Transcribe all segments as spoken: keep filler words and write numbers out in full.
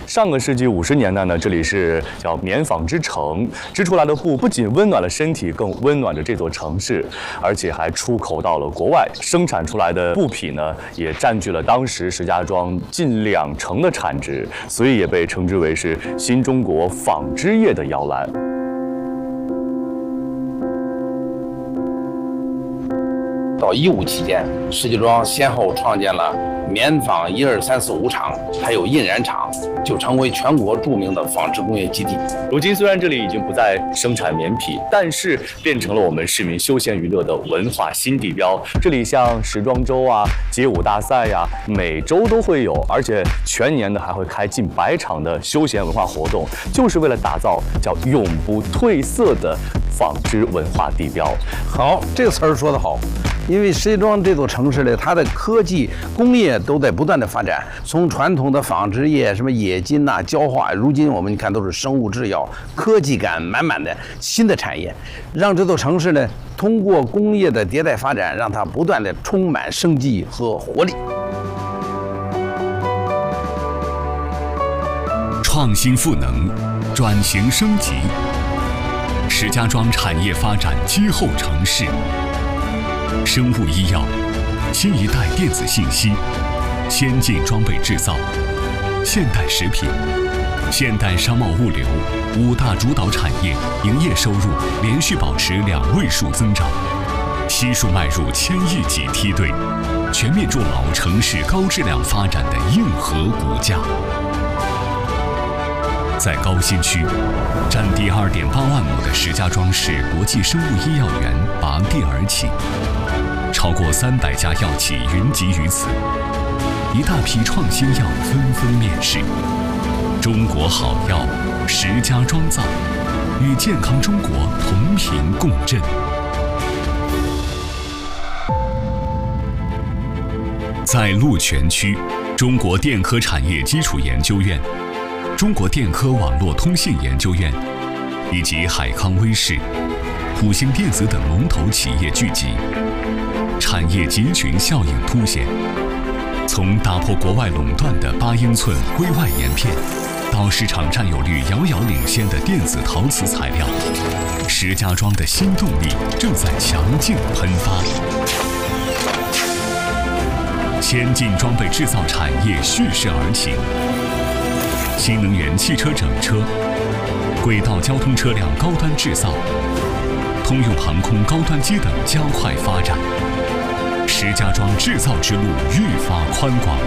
上个世纪五十年代呢，这里是叫棉纺之城，织出来的布不仅温暖了身体，更温暖着这座城市，而且还出口到了国外。生产出来的布匹呢，也占据了当时石家庄近两成的产值，所以也被称之为是新中国纺织业的摇篮。 到一五期间，石家庄先后创建了棉纺一二三四五厂，还有印染厂，就成为全国著名的纺织工业基地。 如今虽然这里已经不再生产棉匹，但是变成了我们市民休闲娱乐的文化新地标。这里像时装周啊、街舞大赛呀、啊，每周都会有，而且全年呢还会开近百场的休闲文化活动，就是为了打造叫永不褪色的纺织文化地标。 好，这个词儿说得好。因为石家庄这座城市呢，它的科技工业都在不断的发展，从传统的纺织业，什么冶金呐、焦化，如今我们看都是生物制药，科技感满满的新的产业，让这座城市呢，通过工业的迭代发展，让它不断的充满生机和活力。 创新赋能，转型升级，石家庄产业发展今后城市。生物医药、新一代电子信息、先进装备制造、现代食品、现代商贸物流五大主导产业营业收入连续保持两位数增长，悉数迈入千亿级梯队，全面筑牢城市高质量发展的硬核骨架。在高新区，占地二点八万亩的石家庄市国际生物医药园拔地而起。超过三百家药企云集于此，一大批创新药纷纷面世。中国好药，石家庄造，与健康中国同频共振。在鹿泉区，中国电科产业基础研究院、中国电科网络通信研究院以及海康威视、普兴电子等龙头企业聚集。产业集群效应凸显，从打破国外垄断的八英寸硅外沿片，到市场占有率遥遥领先的电子陶瓷材料，石家庄的新动力正在强劲喷发。先进装备制造产业蓄势而起，新能源汽车整车、轨道交通车辆高端制造、通用航空高端机等加快发展。石家庄制造之路愈发宽广，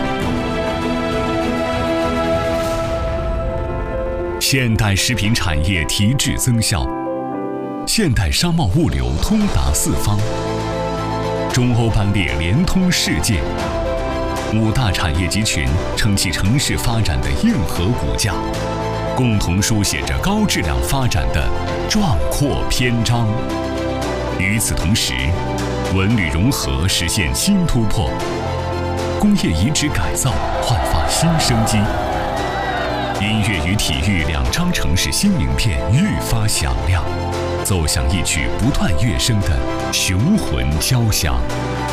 现代食品产业提质增效，现代商贸物流通达四方，中欧班列连通世界，五大产业集群撑起城市发展的硬核骨架，共同书写着高质量发展的壮阔篇章。与此同时，文旅融合实现新突破，工业遗址改造焕发新生机，音乐与体育两张城市新名片愈发响亮，奏响一曲不断乐声的雄浑交响。